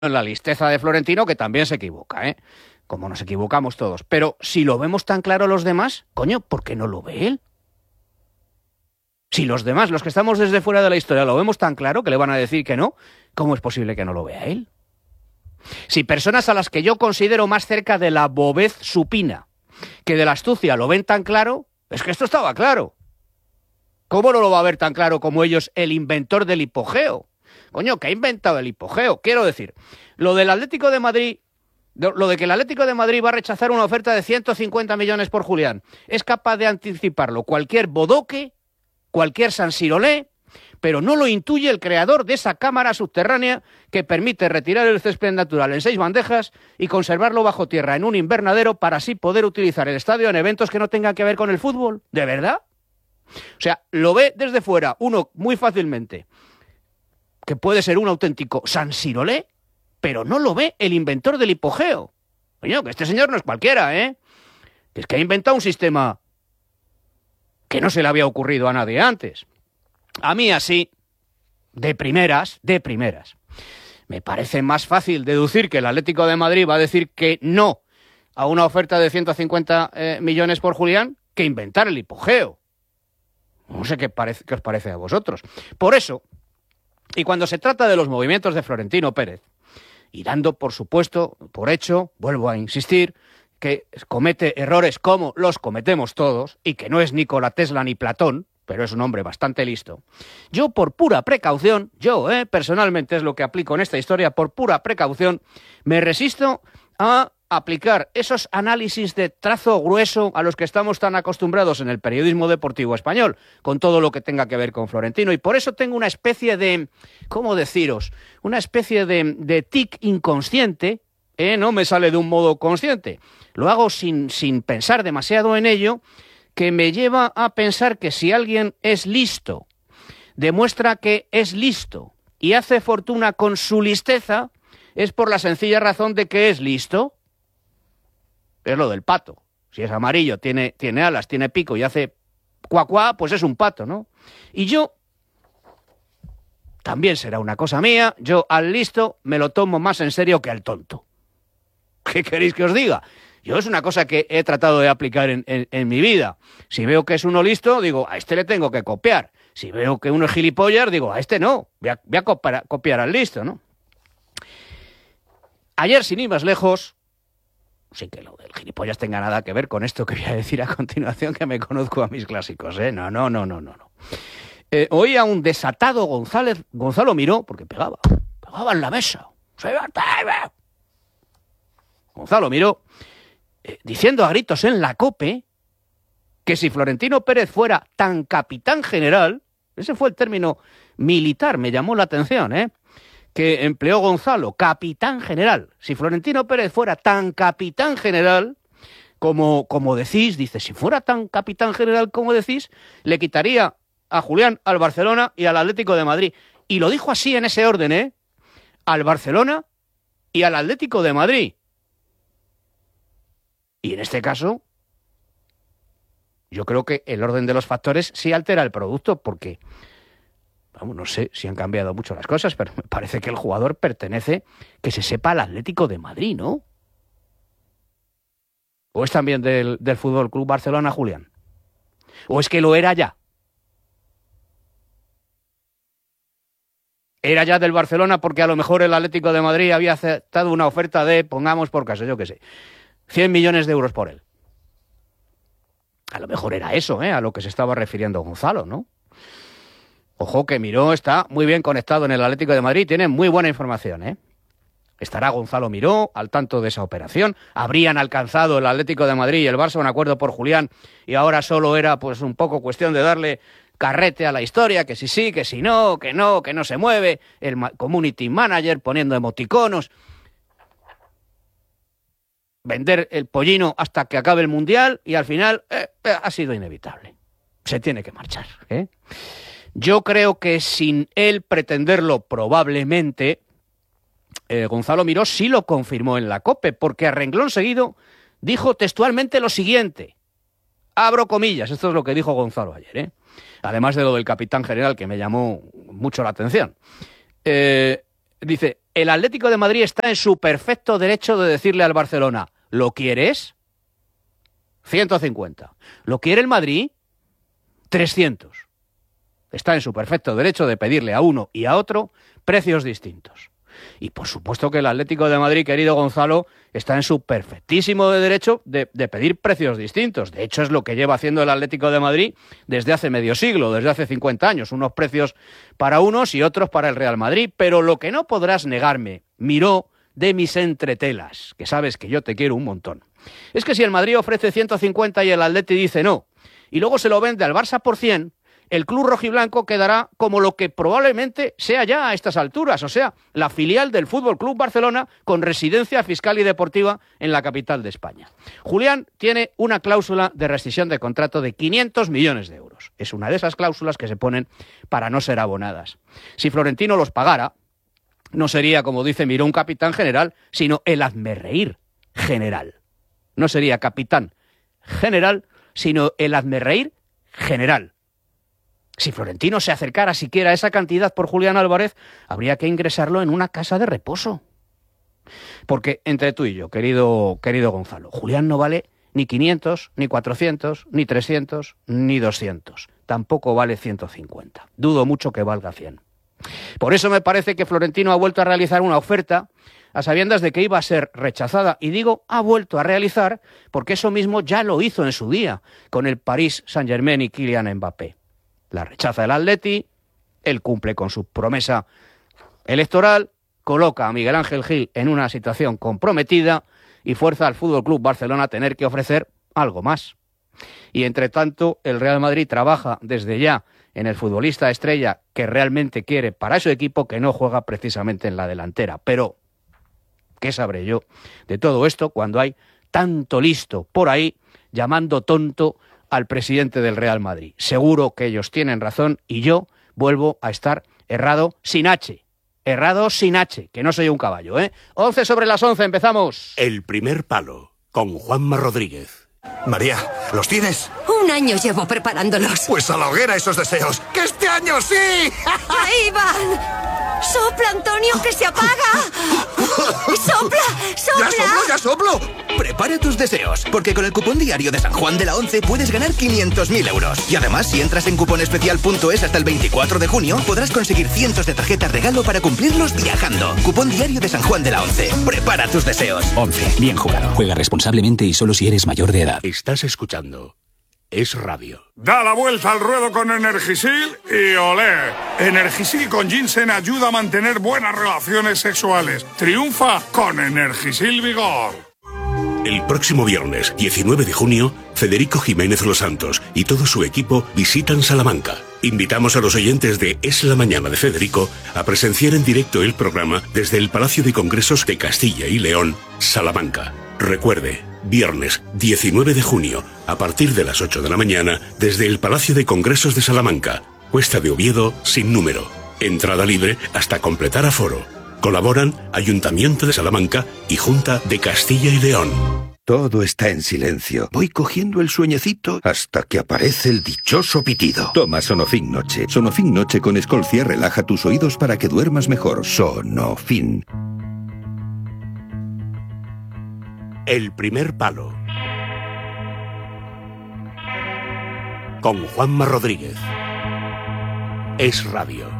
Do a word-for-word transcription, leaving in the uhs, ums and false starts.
en la listeza de Florentino, que también se equivoca, ¿eh? Como nos equivocamos todos. Pero si lo vemos tan claro los demás, coño, ¿por qué no lo ve él? Si los demás, los que estamos desde fuera de la historia, lo vemos tan claro que le van a decir que no, ¿cómo es posible que no lo vea él? Si personas a las que yo considero más cerca de la bobez supina que de la astucia lo ven tan claro, es que esto estaba claro. ¿Cómo no lo va a ver tan claro como ellos el inventor del hipogeo? Coño, ¿qué ha inventado el hipogeo? Quiero decir, lo del Atlético de Madrid, lo de que el Atlético de Madrid va a rechazar una oferta de ciento cincuenta millones por Julián, es capaz de anticiparlo cualquier bodoque, cualquier sansirolé, pero no lo intuye el creador de esa cámara subterránea que permite retirar el césped natural en seis bandejas y conservarlo bajo tierra en un invernadero para así poder utilizar el estadio en eventos que no tengan que ver con el fútbol. ¿De verdad? O sea, lo ve desde fuera uno muy fácilmente, que puede ser un auténtico sansirolé, pero no lo ve el inventor del hipogeo. Coño, que este señor no es cualquiera, ¿eh? Que es que ha inventado un sistema que no se le había ocurrido a nadie antes. A mí así, de primeras, de primeras, me parece más fácil deducir que el Atlético de Madrid va a decir que no a una oferta de ciento cincuenta eh, millones por Julián que inventar el hipogeo. No sé qué, parece, qué os parece a vosotros. Por eso, y cuando se trata de los movimientos de Florentino Pérez, y dando, por supuesto, por hecho, vuelvo a insistir, que comete errores como los cometemos todos, y que no es Nikola Tesla ni Platón, pero es un hombre bastante listo, yo por pura precaución, yo eh, personalmente es lo que aplico en esta historia, por pura precaución, me resisto a aplicar esos análisis de trazo grueso a los que estamos tan acostumbrados en el periodismo deportivo español, con todo lo que tenga que ver con Florentino, y por eso tengo una especie de, ¿cómo deciros? Una especie de, de tic inconsciente, ¿eh? No me sale de un modo consciente, lo hago sin, sin pensar demasiado en ello, que me lleva a pensar que si alguien es listo, demuestra que es listo y hace fortuna con su listeza, es por la sencilla razón de que es listo. Es lo del pato. Si es amarillo, tiene, tiene alas, tiene pico y hace cuá cuá, pues es un pato, ¿no? Y yo, también será una cosa mía, yo al listo me lo tomo más en serio que al tonto. ¿Qué queréis que os diga? Yo es una cosa que he tratado de aplicar en, en, en mi vida. Si veo que es uno listo, digo, a este le tengo que copiar. Si veo que uno es gilipollas, digo, a este no, voy a, voy a copiar, copiar al listo, ¿no? Ayer, sin ir más lejos, sin que lo del gilipollas tenga nada que ver con esto que voy a decir a continuación, que me conozco a mis clásicos, ¿eh? No, no, no, no, no. no. Eh, oí a un desatado González, Gonzalo Miró, porque pegaba, pegaba en la mesa. Gonzalo Miró, eh, diciendo a gritos en la COPE que si Florentino Pérez fuera tan capitán general, ese fue el término militar, me llamó la atención, ¿eh? que empleó Gonzalo, capitán general. Si Florentino Pérez fuera tan capitán general como, como decís, dice, si fuera tan capitán general como decís, le quitaría a Julián al Barcelona y al Atlético de Madrid. Y lo dijo así en ese orden, ¿eh? Al Barcelona y al Atlético de Madrid. Y en este caso, yo creo que el orden de los factores sí altera el producto, porque, vamos, no sé si han cambiado mucho las cosas, pero me parece que el jugador pertenece, que se sepa, al Atlético de Madrid, ¿no? ¿O es también del, del Fútbol Club Barcelona, Julián? ¿O es que lo era ya? Era ya del Barcelona porque a lo mejor el Atlético de Madrid había aceptado una oferta de, pongamos por caso, yo qué sé, cien millones de euros por él. A lo mejor era eso, ¿eh? A lo que se estaba refiriendo Gonzalo, ¿no? Ojo que Miró está muy bien conectado en el Atlético de Madrid, tiene muy buena información, ¿eh? Estará Gonzalo Miró al tanto de esa operación. Habrían alcanzado el Atlético de Madrid y el Barça un acuerdo por Julián y ahora solo era pues un poco cuestión de darle carrete a la historia, que si sí, que si no, que no, que no se mueve, el community manager poniendo emoticonos, vender el pollino hasta que acabe el Mundial y al final eh, ha sido inevitable. Se tiene que marchar, ¿eh? Yo creo que sin él pretenderlo probablemente, eh, Gonzalo Miró sí lo confirmó en la COPE, porque a renglón seguido dijo textualmente lo siguiente. Abro comillas, esto es lo que dijo Gonzalo ayer, ¿eh? Además de lo del capitán general, que me llamó mucho la atención. Eh, Dice, el Atlético de Madrid está en su perfecto derecho de decirle al Barcelona, ¿lo quieres? ciento cincuenta. ¿Lo quiere el Madrid? trescientos. Está en su perfecto derecho de pedirle a uno y a otro precios distintos. Y por supuesto que el Atlético de Madrid, querido Gonzalo, está en su perfectísimo derecho de, de pedir precios distintos. De hecho, es lo que lleva haciendo el Atlético de Madrid desde hace medio siglo, desde hace cincuenta años. Unos precios para unos y otros para el Real Madrid. Pero lo que no podrás negarme, Miró, de mis entretelas, que sabes que yo te quiero un montón, es que si el Madrid ofrece ciento cincuenta y el Atleti dice no, y luego se lo vende al Barça por cien, el club rojiblanco quedará como lo que probablemente sea ya a estas alturas, o sea, la filial del Fútbol Club Barcelona con residencia fiscal y deportiva en la capital de España. Julián tiene una cláusula de rescisión de contrato de quinientos millones de euros. Es una de esas cláusulas que se ponen para no ser abonadas. Si Florentino los pagara, no sería, como dice Miró, un capitán general, sino el hazmerreír general. No sería capitán general, sino el hazmerreír general. Si Florentino se acercara siquiera a esa cantidad por Julián Álvarez, habría que ingresarlo en una casa de reposo. Porque entre tú y yo, querido, querido Gonzalo, Julián no vale ni quinientos, ni cuatrocientos, ni trescientos, ni doscientos. Tampoco vale ciento cincuenta. Dudo mucho que valga cien. Por eso me parece que Florentino ha vuelto a realizar una oferta a sabiendas de que iba a ser rechazada. Y digo, ha vuelto a realizar porque eso mismo ya lo hizo en su día con el Paris Saint-Germain y Kylian Mbappé. La rechaza el Atleti, él cumple con su promesa electoral, coloca a Miguel Ángel Gil en una situación comprometida y fuerza al Fútbol Club Barcelona a tener que ofrecer algo más. Y entre tanto, el Real Madrid trabaja desde ya en el futbolista estrella que realmente quiere para su equipo, que no juega precisamente en la delantera. Pero, ¿qué sabré yo de todo esto cuando hay tanto listo por ahí llamando tonto al presidente del Real Madrid? Seguro que ellos tienen razón y yo vuelvo a estar errado sin H. Errado sin H, que no soy un caballo, ¿eh? once sobre las once, empezamos. El primer palo, con Juanma Rodríguez. María, ¿los tienes? Un año llevo preparándolos. Pues a la hoguera esos deseos. ¡Que este año sí! ¡Ahí van! ¡Sopla, Antonio, que se apaga! ¡Sopla, sopla! ¡Ya soplo, ya soplo! Prepara tus deseos, porque con el cupón diario de San Juan de la Once puedes ganar quinientos mil euros. Y además, si entras en cuponespecial punto es hasta el veinticuatro de junio, podrás conseguir cientos de tarjetas regalo para cumplirlos viajando. Cupón diario de San Juan de la Once. Prepara tus deseos. Once. Bien jugado. Juega responsablemente y solo si eres mayor de edad. Estás escuchando Es Radio. Da la vuelta al ruedo con Energisil y olé. Energisil con ginseng ayuda a mantener buenas relaciones sexuales. Triunfa con Energisil Vigor. El próximo viernes, diecinueve de junio, Federico Jiménez Los Santos y todo su equipo visitan Salamanca. Invitamos a los oyentes de Es la Mañana de Federico a presenciar en directo el programa desde el Palacio de Congresos de Castilla y León, Salamanca. Recuerde, viernes diecinueve de junio, a partir de las ocho de la mañana, desde el Palacio de Congresos de Salamanca, Cuesta de Oviedo, sin número. Entrada libre hasta completar aforo. Colaboran Ayuntamiento de Salamanca y Junta de Castilla y León. Todo está en silencio. Voy cogiendo el sueñecito hasta que aparece el dichoso pitido. Toma Sonofin Noche. Sonofin Noche con Escolcia relaja tus oídos para que duermas mejor. Sonofin. El primer palo, con Juanma Rodríguez. Es Radio.